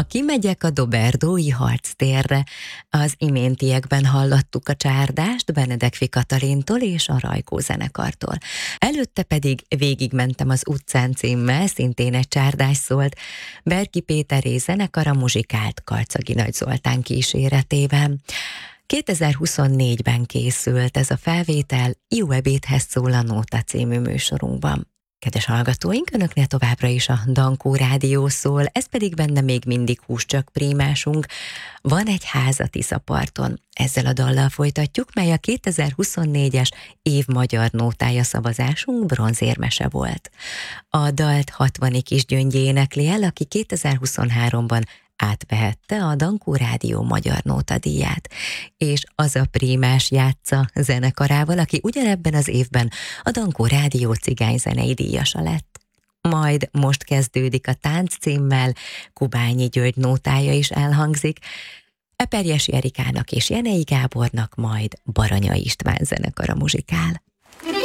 Ha kimegyek a Doberdói harctérre, az iméntiekben hallottuk a csárdást Benedek Katalintól és a Rajkó zenekartól. Előtte pedig Végigmentem az utcán címmel, szintén egy csárdás szólt, Berki Péteré zenekara muzsikált Karcagi Nagy Zoltán kíséretében. 2024-ben készült ez a felvétel Jó ebédhez szól a Nóta című műsorunkban. Kedves hallgatóink, önöknél továbbra is a Dankó Rádió szól, ez pedig benne még mindig húscsak prímásunk. Van egy ház a Tiszaparton. Ezzel a dallal folytatjuk, mely a 2024-es év magyar nótája szavazásunk bronzérmese volt. A dalt 60 Kisgyöngyi énekli el, aki 2023-ban átvehette a Dankó Rádió magyar nótadíját, és az a prímás játsza zenekarával, aki ugyanebben az évben a Dankó Rádió cigányzenei díjasa lett. Majd most kezdődik a Tánc címmel, Kubányi György nótája is elhangzik, Eperjesi Erikának és Jenei Gábornak majd Baranya István zenekara muzsikál.